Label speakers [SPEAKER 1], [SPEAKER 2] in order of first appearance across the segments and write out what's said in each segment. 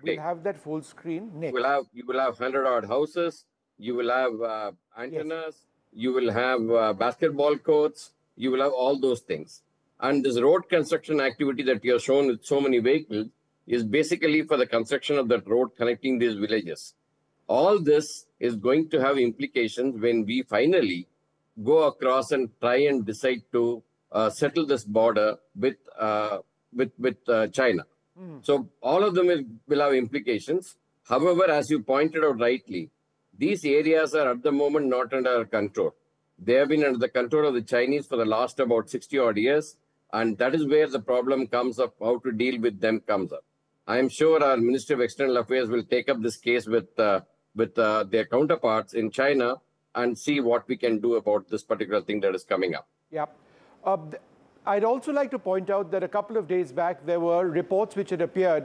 [SPEAKER 1] We'll
[SPEAKER 2] display.
[SPEAKER 1] have that full screen
[SPEAKER 2] You will
[SPEAKER 1] next.
[SPEAKER 2] have 100 odd houses. You will have
[SPEAKER 1] Yes.
[SPEAKER 2] antennas. You will have basketball courts. You will have all those things. And this road construction activity that you have shown with so many vehicles is basically for the construction of that road connecting these villages. All this is going to have implications when we finally go across and try and decide to settle this border with China. So all of them will have implications. However, as you pointed out rightly, these areas are at the moment not under our control. They have been under the control of the Chinese for the last about 60 odd years, and that is where the problem comes up. How to deal with them comes up. I am sure our Ministry of External Affairs will take up this case with their counterparts in China and see what we can do about this particular thing that is coming up.
[SPEAKER 1] Yeah. Uh, th- I'd also like to point out that a couple of days back, there were reports which had appeared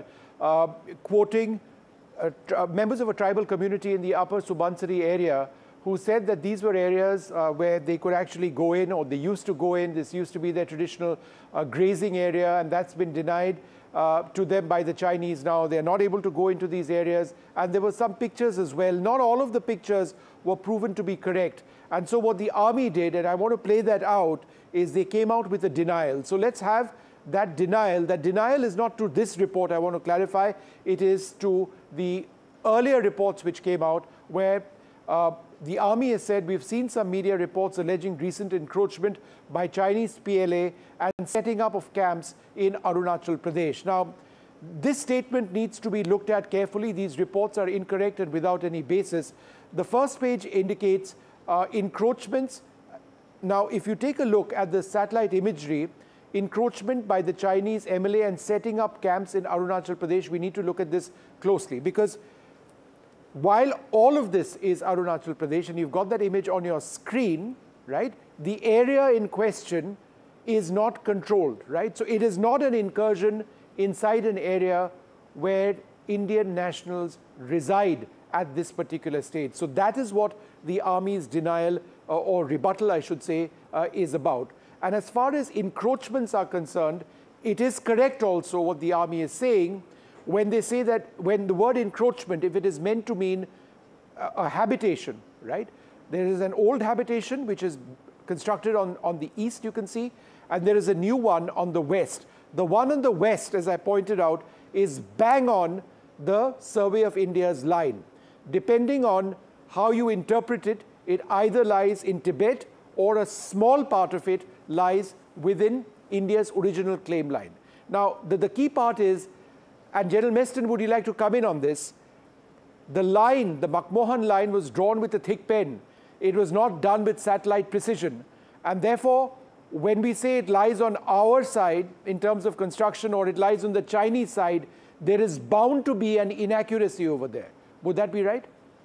[SPEAKER 1] quoting members of a tribal community in the upper Subansiri area who said that these were areas where they could actually go in, or they used to go in. This used to be their traditional grazing area, and that's been denied to them by the Chinese now. They're not able to go into these areas. And there were some pictures as well. Not all of the pictures were proven to be correct. And so what the army did, and I want to play that out, is they came out with a denial. So let's have that denial. That denial is not to this report, I want to clarify. It is to the earlier reports which came out where the army has said, we've seen some media reports alleging recent encroachment by Chinese PLA and setting up of camps in Arunachal Pradesh. Now, this statement needs to be looked at carefully. These reports are incorrect and without any basis. The first page indicates encroachments. Now, if you take a look at the satellite imagery, encroachment by the Chinese MLA and setting up camps in Arunachal Pradesh, we need to look at this closely, because while all of this is Arunachal Pradesh, and you've got that image on your screen, right, the area in question is not controlled, right? So it is not an incursion inside an area where Indian nationals reside at this particular stage. So that is what the army's denial or rebuttal, I should say, is about. And as far as encroachments are concerned, it is correct also what the army is saying when they say that when the word encroachment, if it is meant to mean a habitation, right? There is an old habitation which is constructed on the east, you can see, and there is a new one on the west. The one on the west, as I pointed out, is bang on the Survey of India's line. Depending on how you interpret it, it either lies in Tibet or a small part of it lies within India's original claim line. Now, the key part is, and General Meston, would you like to come in on this? The line, the McMahon line, was drawn with a thick pen. It was not done with satellite precision. And therefore, when we say it lies on our side in terms of construction, or it lies on the Chinese side, there is bound to be an inaccuracy over there. Would that be right?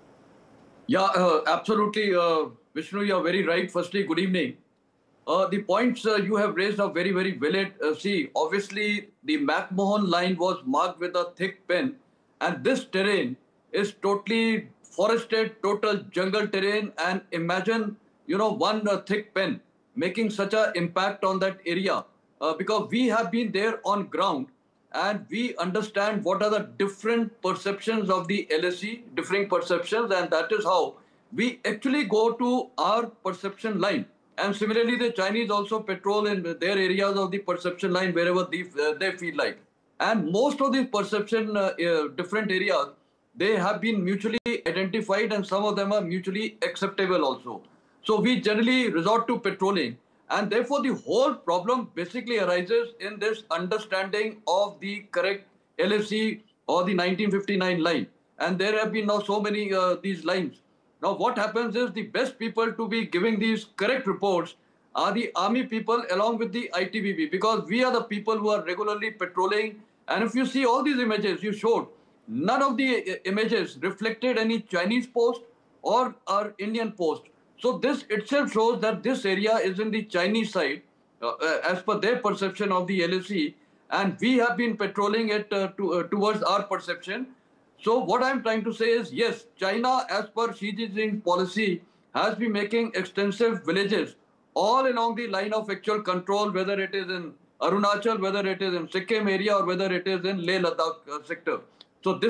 [SPEAKER 3] Yeah, absolutely. Vishnu, you are very right. Firstly, good evening. The points you have raised are very, very valid. See, obviously, the McMahon line was marked with a thick pen, and this terrain is totally forested, total jungle terrain. And imagine, one thick pen making such an impact on that area, because we have been there on ground and we understand what are the different perceptions of the LSE, different perceptions, and that is how we actually go to our perception line. And similarly, the Chinese also patrol in their areas of the perception line wherever they feel like. And most of these perception different areas, they have been mutually identified, and some of them are mutually acceptable also. So we generally resort to patrolling. And therefore, the whole problem basically arises in this understanding of the correct LFC or the 1959 line. And there have been now so many these lines. Now, what happens is the best people to be giving these correct reports are the army people along with the ITBP, because we are the people who are regularly patrolling. And if you see all these images you showed, none of the images reflected any Chinese post or our Indian post. So this itself shows that this area is in the Chinese side, as per their perception of the LSE, and we have been patrolling it towards our perception. So what I'm trying to say is, yes, China, as per Xi Jinping's policy, has been making extensive villages all along the line of actual control, whether it is in Arunachal, whether it is in Sikkim area, or whether it is in Leh Ladakh sector. So this